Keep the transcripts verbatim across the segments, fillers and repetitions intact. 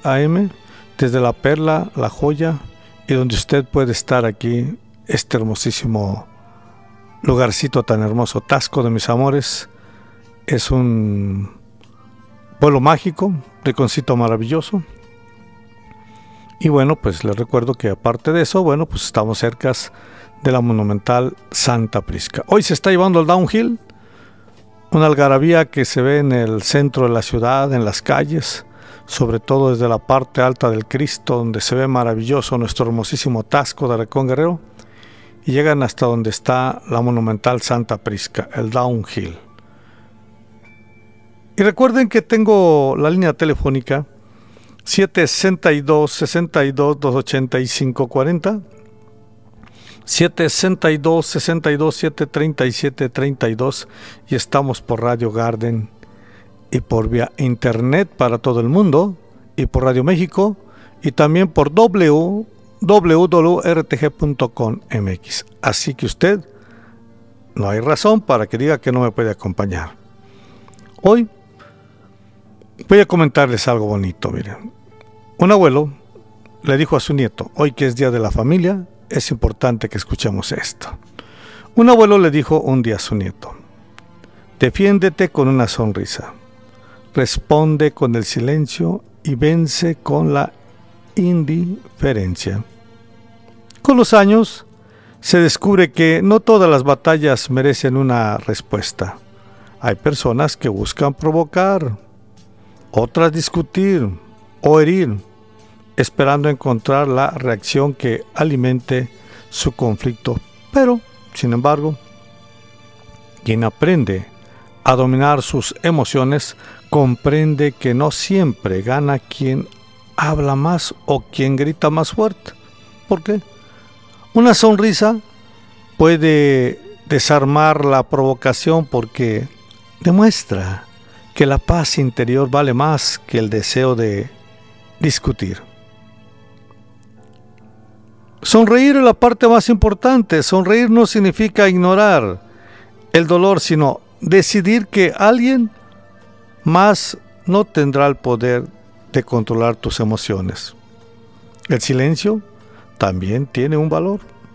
A M, desde La Perla, La Joya, y donde usted puede estar aquí, este hermosísimo lugarcito tan hermoso, Taxco de mis amores. Es un pueblo mágico, rinconcito maravilloso. Y bueno, pues les recuerdo que aparte de eso, bueno, pues estamos cerca de la monumental Santa Prisca. Hoy se está llevando el downhill, una algarabía que se ve en el centro de la ciudad, en las calles, sobre todo desde la parte alta del Cristo, donde se ve maravilloso nuestro hermosísimo Taxco de Rincón Guerrero, y llegan hasta donde está la monumental Santa Prisca, el downhill. Y recuerden que tengo la línea telefónica siete sesenta y dos, sesenta y dos, doscientos ochenta y cinco cuarenta, siete sesenta y dos, sesenta y dos, setecientos treinta y siete treinta y dos, y estamos por Radio Garden y por vía internet para todo el mundo, y por Radio México, y también por w w w punto r t g punto com punto m x. Así que usted no hay razón para que diga que no me puede acompañar. Hoy voy a comentarles algo bonito. Miren, un abuelo le dijo a su nieto, hoy que es Día de la Familia, es importante que escuchemos esto. Un abuelo le dijo un día a su nieto, defiéndete con una sonrisa, responde con el silencio y vence con la indiferencia. Con los años se descubre que no todas las batallas merecen una respuesta. Hay personas que buscan provocar, otras discutir o herir, esperando encontrar la reacción que alimente su conflicto. Pero, sin embargo, quien aprende a dominar sus emociones comprende que no siempre gana quien habla más o quien grita más fuerte. ¿Por qué? Una sonrisa puede desarmar la provocación porque demuestra que la paz interior vale más que el deseo de discutir. Sonreír es la parte más importante. Sonreír no significa ignorar el dolor, sino decidir que alguien más no tendrá el poder de controlar tus emociones. El silencio también tiene un valor.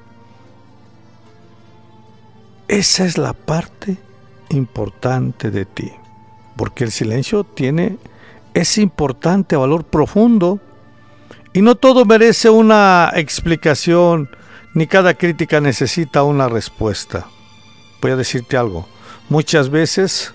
Esa es la parte importante de ti, porque el silencio tiene ese importante valor profundo y no todo merece una explicación, ni cada crítica necesita una respuesta. Voy a decirte algo, muchas veces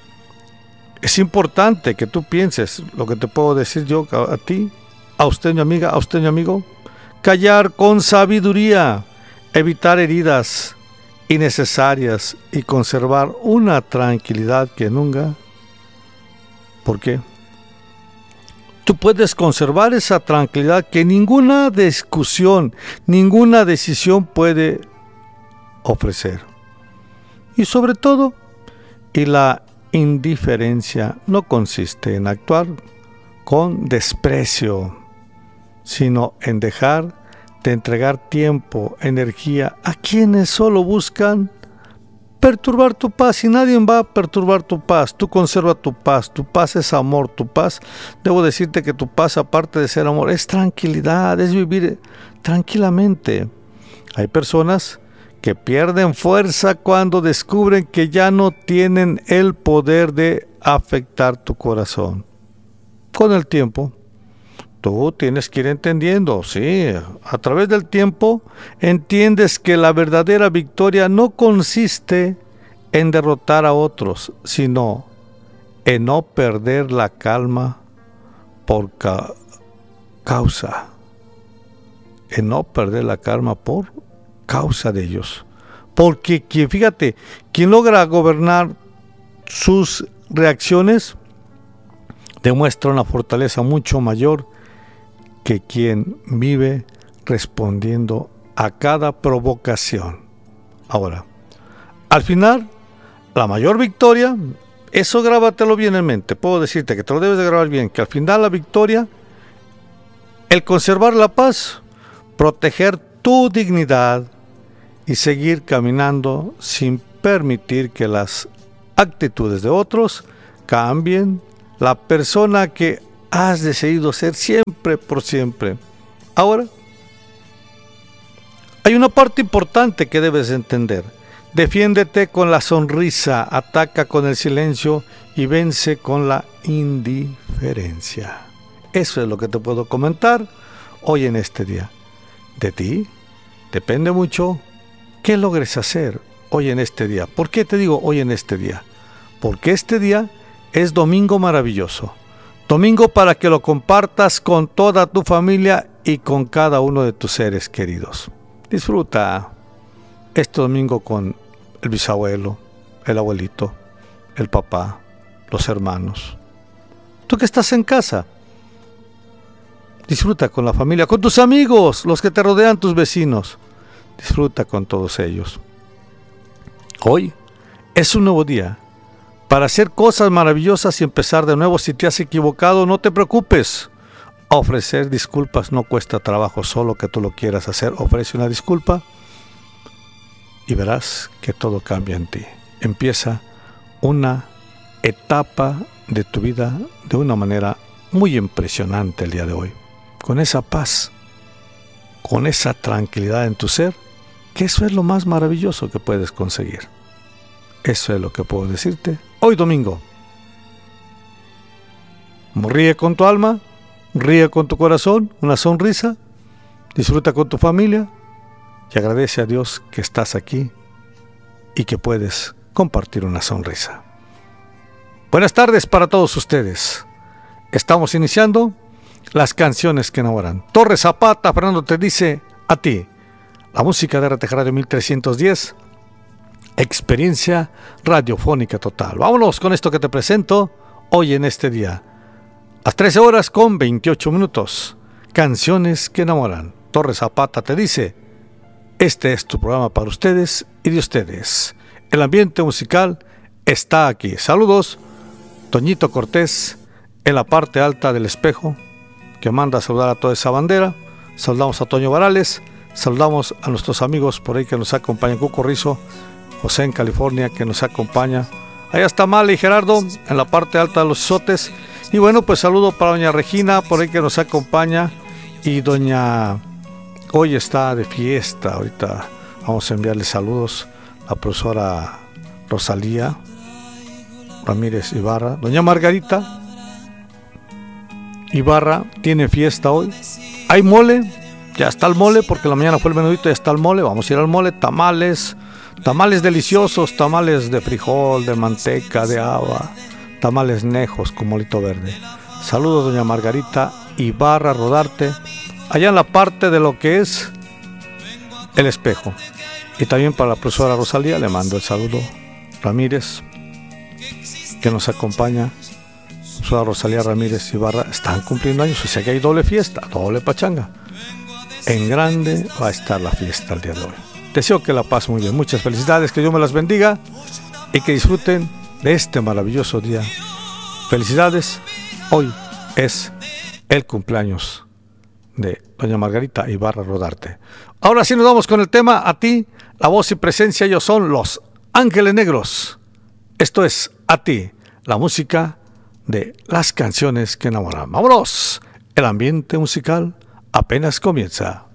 es importante que tú pienses lo que te puedo decir yo a ti, a usted mi amiga, a usted mi amigo, callar con sabiduría, evitar heridas innecesarias y conservar una tranquilidad que nunca. ¿Por qué? Tú puedes conservar esa tranquilidad que ninguna discusión, ninguna decisión puede ofrecer. Y sobre todo, y la indiferencia no consiste en actuar con desprecio, sino en dejar de entregar tiempo, energía a quienes solo buscan perturbar tu paz, y nadie va a perturbar tu paz. Tú conserva tu paz, tu paz es amor, tu paz, debo decirte que tu paz, aparte de ser amor, es tranquilidad, es vivir tranquilamente. Hay personas que pierden fuerza cuando descubren que ya no tienen el poder de afectar tu corazón. Con el tiempo, tú tienes que ir entendiendo, sí, a través del tiempo entiendes que la verdadera victoria no consiste en derrotar a otros, sino en no perder la calma por ca- causa, en no perder la calma por causa de ellos. Porque quien, fíjate, quien logra gobernar sus reacciones demuestra una fortaleza mucho mayor que quien vive respondiendo a cada provocación. Ahora, al final, la mayor victoria, eso grábatelo bien en mente, puedo decirte que te lo debes de grabar bien, que al final la victoria, el conservar la paz, proteger tu dignidad y seguir caminando sin permitir que las actitudes de otros cambien la persona que has decidido ser siempre por siempre. Ahora, hay una parte importante que debes entender. Defiéndete con la sonrisa, ataca con el silencio y vence con la indiferencia. Eso es lo que te puedo comentar hoy en este día. De ti depende mucho qué logres hacer hoy en este día. ¿Por qué te digo hoy en este día? Porque este día es domingo maravilloso. Domingo para que lo compartas con toda tu familia y con cada uno de tus seres queridos. Disfruta este domingo con el bisabuelo, el abuelito, el papá, los hermanos. Tú que estás en casa, disfruta con la familia, con tus amigos, los que te rodean, tus vecinos. Disfruta con todos ellos. Hoy es un nuevo día para hacer cosas maravillosas y empezar de nuevo. Si te has equivocado, no te preocupes. Ofrecer disculpas no cuesta trabajo, solo que tú lo quieras hacer. Ofrece una disculpa y verás que todo cambia en ti. Empieza una etapa de tu vida de una manera muy impresionante el día de hoy. Con esa paz, con esa tranquilidad en tu ser, que eso es lo más maravilloso que puedes conseguir. Eso es lo que puedo decirte hoy domingo. Ríe con tu alma, ríe con tu corazón, una sonrisa, disfruta con tu familia y agradece a Dios que estás aquí y que puedes compartir una sonrisa. Buenas tardes para todos ustedes. Estamos iniciando las canciones que enamoran. Torres Zapata, Fernando te dice a ti. La música de R T G Radio mil trescientos diez, experiencia radiofónica total. Vámonos con esto que te presento hoy en este día. Las trece horas con veintiocho minutos. Canciones que enamoran. Torres Zapata te dice, este es tu programa para ustedes y de ustedes. El ambiente musical está aquí. Saludos, Toñito Cortés, en la parte alta del espejo, que manda a saludar a toda esa bandera. Saludamos a Toño Varales, saludamos a nuestros amigos por ahí que nos acompañan, Cuco Rizo, José en California, que nos acompaña. Allá está Male y Gerardo, en la parte alta de los Izotes. Y bueno, pues saludo para doña Regina, por ahí que nos acompaña. Y doña, hoy está de fiesta, ahorita vamos a enviarle saludos a la profesora Rosalía Ramírez Ibarra. Doña Margarita Ibarra tiene fiesta hoy. Hay mole, ya está el mole, porque la mañana fue el menudito, ya está el mole, vamos a ir al mole. Tamales, tamales deliciosos, tamales de frijol, de manteca, de haba, tamales nejos con molito verde. Saludos doña Margarita Ibarra Rodarte, allá en la parte de lo que es el espejo. Y también para la profesora Rosalía le mando el saludo Ramírez, que nos acompaña. Profesora Rosalía Ramírez Ibarra, están cumpliendo años, o sea que hay doble fiesta, doble pachanga. En grande va a estar la fiesta el día de hoy. Deseo que la pasen muy bien, muchas felicidades, que Dios me las bendiga y que disfruten de este maravilloso día. Felicidades, hoy es el cumpleaños de doña Margarita Ibarra Rodarte. Ahora sí nos vamos con el tema, a ti, la voz y presencia, ellos son Los Ángeles Negros. Esto es A Ti, la música de las canciones que enamoran. ¡Vámonos! El ambiente musical apenas comienza.